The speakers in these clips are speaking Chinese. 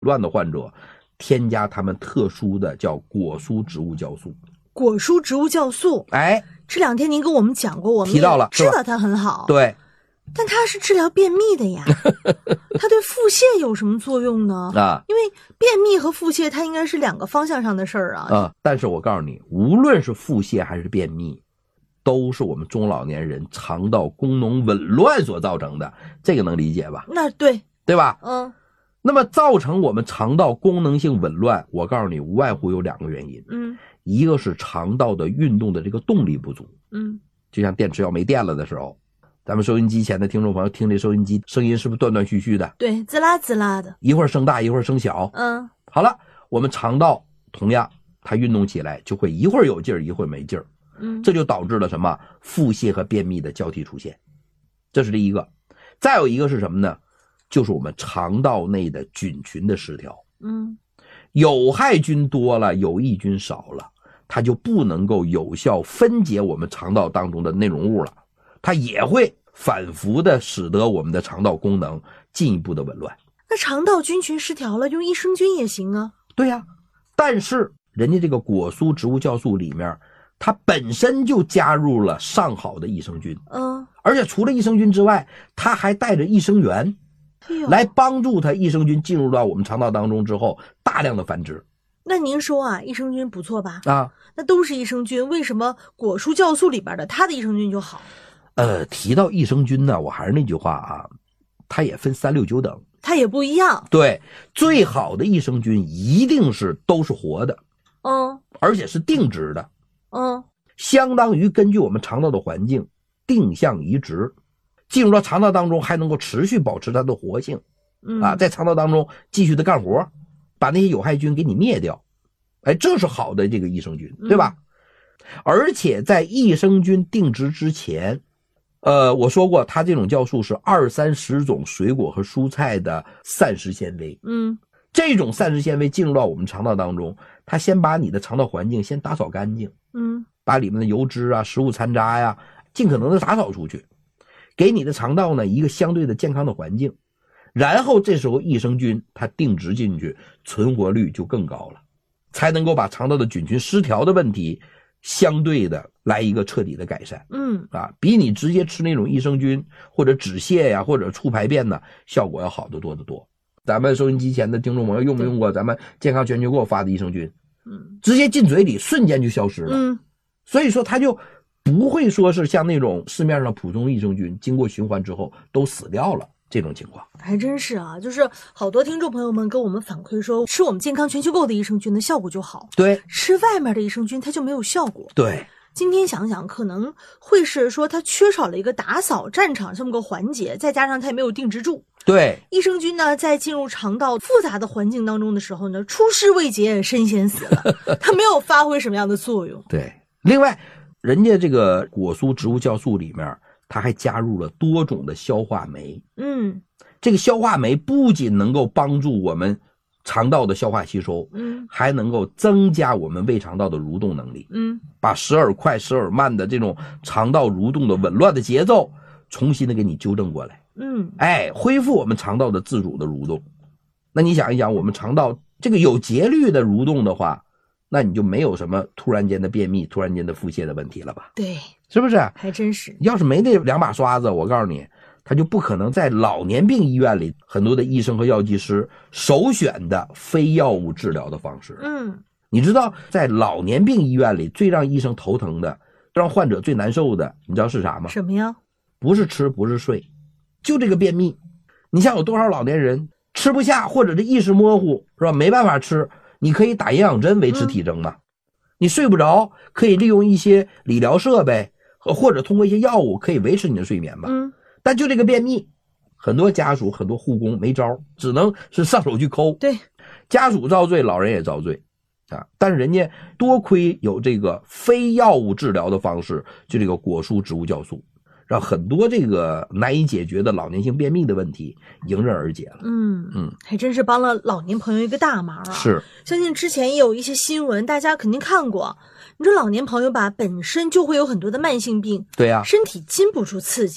乱的患者添加他们特殊的叫果蔬植物酵素。 果蔬植物酵素， 哎， 这2天您跟我们讲过，我们提到了， 知道它很好。 对， 但它是治疗便秘的呀，它对腹泻有什么作用呢？因为便秘和腹泻它应该是2个方向上的事儿啊。 但是我告诉你，无论是腹泻还是便秘，都是我们中老年人肠道功能紊乱所造成的，这个能理解吧？ 那对吧？那么造成我们肠道功能性紊乱，我告诉你，无外乎有2个原因。一个是肠道的运动的这个动力不足。就像电池要没电了的时候，咱们收音机前的听众朋友听这收音机声音是不是断断续续的？ 对，滋啦滋啦的， 一会儿声大一会儿声小。好了，我们肠道同样它运动起来就会一会儿有劲儿一会儿没劲儿。这就导致了什么？腹泻和便秘的交替出现，这是第一个。再有一个是什么呢？就是我们肠道内的菌群的失调。有害菌多了，有益菌少了，它就不能够有效分解我们肠道当中的内容物了，它也会反复的使得我们的肠道功能进一步的紊乱。 那肠道菌群失调了，用益生菌也行啊。 对呀，但是人家这个果蔬植物酵素里面，它本身就加入了上好的益生菌。而且除了益生菌之外，它还带着益生元，来帮助它益生菌进入到我们肠道当中之后大量的繁殖。 那您说啊，益生菌不错吧？ 那都是益生菌，为什么果蔬酵素里边的它的益生菌就好？ 提到益生菌呢，我还是那句话啊，它也分3、6、9等， 它也不一样。 对，最好的益生菌一定是都是活的，而且是定植的，相当于根据我们肠道的环境定向移植，进入到肠道当中还能够持续保持它的活性，在肠道当中继续的干活，把那些有害菌给你灭掉。这是好的这个益生菌，对吧？而且在益生菌定植之前，我说过它这种酵素是20、30种水果和蔬菜的膳食纤维。这种膳食纤维进入到我们肠道当中，它先把你的肠道环境先打扫干净，把里面的油脂啊、食物残渣呀，尽可能的打扫出去，给你的肠道呢一个相对的健康的环境。然后这时候益生菌它定植进去，存活率就更高了，才能够把肠道的菌群失调的问题相对的来一个彻底的改善。比你直接吃那种益生菌或者止泻呀或者促排便呢，效果要好得多得多。咱们收音机前的听众朋友用没用过咱们健康全球给我发的益生菌？直接进嘴里瞬间就消失了。所以说它就不会说是像那种市面上普通益生菌经过循环之后都死掉了这种情况。 还真是啊，就是好多听众朋友们跟我们反馈说，吃我们健康全球购的益生菌的效果就好， 对， 吃外面的益生菌它就没有效果。 对， 今天想想可能会是说它缺少了一个打扫战场这么个环节，再加上它也没有定植住。 对， 益生菌呢在进入肠道复杂的环境当中的时候呢，出师未捷身先死了它没有发挥什么样的作用。 对，另外人家这个果蔬植物酵素里面它还加入了多种的消化酶。这个消化酶不仅能够帮助我们肠道的消化吸收，还能够增加我们胃肠道的蠕动能力，把时而快时而慢的这种肠道蠕动的紊乱的节奏重新的给你纠正过来，恢复我们肠道的自主的蠕动。那你想一想，我们肠道这个有节律的蠕动的话，那你就没有什么突然间的便秘、突然间的腹泻的问题了吧？ 对， 是不是？ 还真是。 要是没那2把刷子，我告诉你，他就不可能在老年病医院里很多的医生和药剂师首选的非药物治疗的方式。你知道在老年病医院里最让医生头疼的，让患者最难受的，你知道是啥吗？ 什么呀？ 不是吃不是睡，就这个便秘。你像有多少老年人吃不下或者是意识模糊，是吧？没办法吃，你可以打营养针维持体征嘛。你睡不着，可以利用一些理疗设备或者通过一些药物可以维持你的睡眠嘛。但就这个便秘，很多家属很多护工没招，只能是上手去抠。 对， 家属遭罪，老人也遭罪但是人家多亏有这个非药物治疗的方式，就这个果蔬植物酵素，让很多这个难以解决的老年性便秘的问题迎刃而解了。 还真是帮了老年朋友一个大忙啊。 是， 相信之前也有一些新闻大家肯定看过，你说老年朋友吧本身就会有很多的慢性病， 对啊， 身体经不住刺激，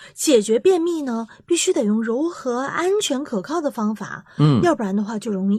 解决便秘呢，必须得用柔和、安全、可靠的方法，要不然的话就容易